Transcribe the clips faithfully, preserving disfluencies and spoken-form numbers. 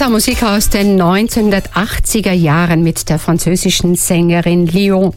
Das war Musik aus den neunzehnhundertachtziger Jahren mit der französischen Sängerin Lyon.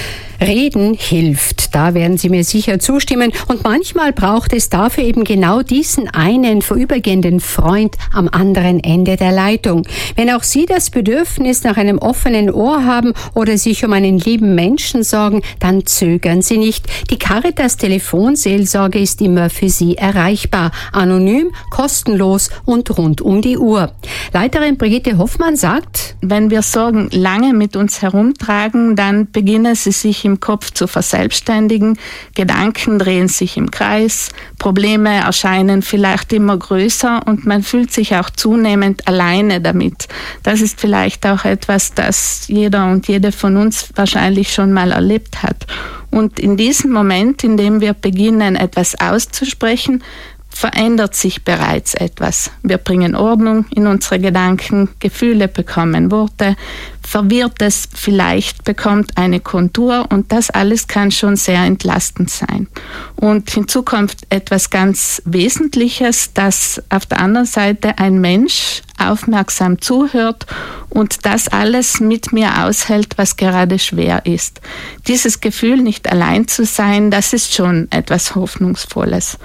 Reden hilft, da werden Sie mir sicher zustimmen. Und manchmal braucht es dafür eben genau diesen einen vorübergehenden Freund am anderen Ende der Leitung. Wenn auch Sie das Bedürfnis nach einem offenen Ohr haben oder sich um einen lieben Menschen sorgen, dann zögern Sie nicht. Die Caritas Telefonseelsorge ist immer für Sie erreichbar. Anonym, kostenlos und rund um die Uhr. Leiterin Brigitte Hoffmann sagt: Wenn wir Sorgen lange mit uns herumtragen, dann beginnen sie sich im Kopf zu verselbstständigen, Gedanken drehen sich im Kreis, Probleme erscheinen vielleicht immer größer und man fühlt sich auch zunehmend alleine damit. Das ist vielleicht auch etwas, das jeder und jede von uns wahrscheinlich schon mal erlebt hat. Und in diesem Moment, in dem wir beginnen, etwas auszusprechen, verändert sich bereits etwas. Wir bringen Ordnung in unsere Gedanken, Gefühle bekommen Worte, Verwirrtes vielleicht bekommt eine Kontur und das alles kann schon sehr entlastend sein. Und hinzu kommt etwas ganz Wesentliches, dass auf der anderen Seite ein Mensch aufmerksam zuhört und das alles mit mir aushält, was gerade schwer ist. Dieses Gefühl, nicht allein zu sein, das ist schon etwas Hoffnungsvolles.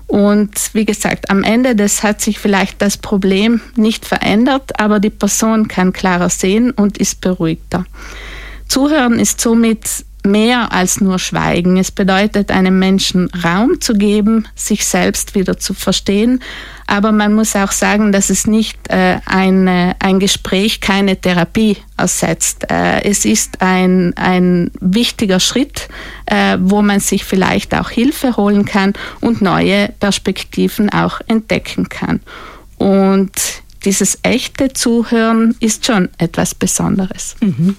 Und wie gesagt, am Ende des hat sich vielleicht das Problem nicht verändert, aber die Person kann klarer sehen und ist beruhigter. Zuhören ist somit mehr als nur Schweigen. Es bedeutet, einem Menschen Raum zu geben, sich selbst wieder zu verstehen. Aber man muss auch sagen, dass es nicht äh, ein, äh, ein Gespräch keine Therapie ersetzt. Äh, es ist ein, ein wichtiger Schritt, äh, wo man sich vielleicht auch Hilfe holen kann und neue Perspektiven auch entdecken kann. Und dieses echte Zuhören ist schon etwas Besonderes. Mhm.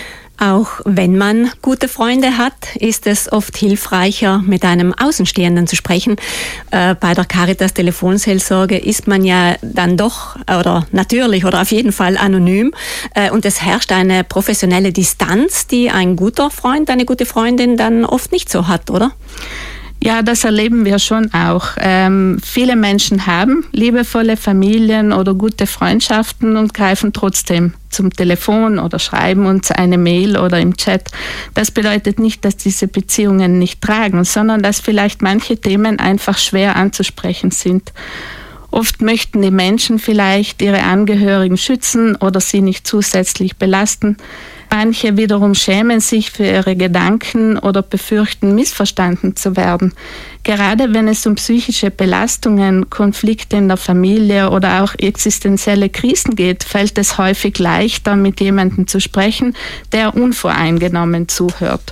Auch wenn man gute Freunde hat, ist es oft hilfreicher, mit einem Außenstehenden zu sprechen. Äh, bei der Caritas Telefonseelsorge ist man ja dann doch, oder natürlich oder auf jeden Fall anonym. Äh, und es herrscht eine professionelle Distanz, die ein guter Freund, eine gute Freundin dann oft nicht so hat, oder? Ja, das erleben wir schon auch. Ähm, viele Menschen haben liebevolle Familien oder gute Freundschaften und greifen trotzdem zum Telefon oder schreiben uns eine Mail oder im Chat. Das bedeutet nicht, dass diese Beziehungen nicht tragen, sondern dass vielleicht manche Themen einfach schwer anzusprechen sind. Oft möchten die Menschen vielleicht ihre Angehörigen schützen oder sie nicht zusätzlich belasten. Manche wiederum schämen sich für ihre Gedanken oder befürchten, missverstanden zu werden. Gerade wenn es um psychische Belastungen, Konflikte in der Familie oder auch existenzielle Krisen geht, fällt es häufig leichter, mit jemandem zu sprechen, der unvoreingenommen zuhört.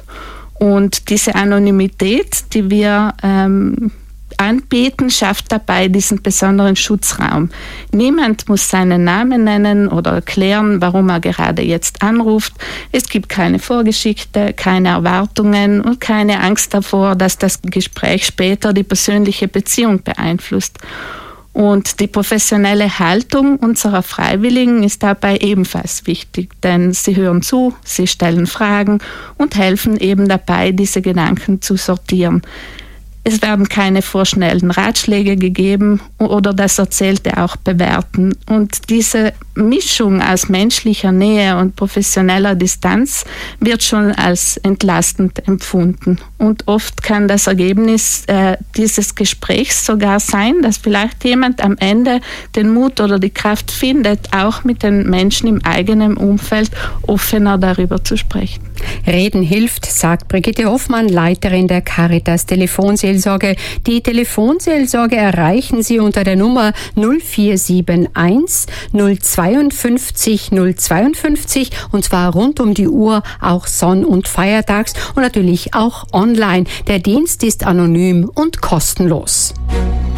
Und diese Anonymität, die wir ähm, anbieten, schafft dabei diesen besonderen Schutzraum. Niemand muss seinen Namen nennen oder erklären, warum er gerade jetzt anruft. Es gibt keine Vorgeschichte, keine Erwartungen und keine Angst davor, dass das Gespräch später die persönliche Beziehung beeinflusst. Und die professionelle Haltung unserer Freiwilligen ist dabei ebenfalls wichtig, denn sie hören zu, sie stellen Fragen und helfen eben dabei, diese Gedanken zu sortieren. Es werden keine vorschnellen Ratschläge gegeben oder das Erzählte auch bewerten. Und diese Mischung aus menschlicher Nähe und professioneller Distanz wird schon als entlastend empfunden. Und oft kann das Ergebnis äh, dieses Gesprächs sogar sein, dass vielleicht jemand am Ende den Mut oder die Kraft findet, auch mit den Menschen im eigenen Umfeld offener darüber zu sprechen. Reden hilft, sagt Brigitte Hoffmann, Leiterin der Caritas Telefonseelsorge. Die Telefonseelsorge erreichen Sie unter der Nummer null vier sieben eins null zweiundfünfzig null zweiundfünfzig und zwar rund um die Uhr, auch sonn- und feiertags und natürlich auch online. Der Dienst ist anonym und kostenlos.